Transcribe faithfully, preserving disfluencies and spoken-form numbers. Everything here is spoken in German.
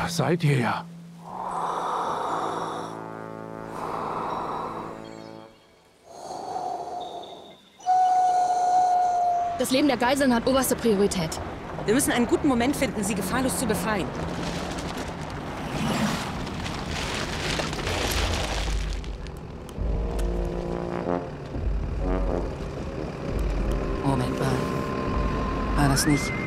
Da seid ihr ja. Das Leben der Geiseln hat oberste Priorität. Wir müssen einen guten Moment finden, sie gefahrlos zu befreien. Moment mal. War das nicht...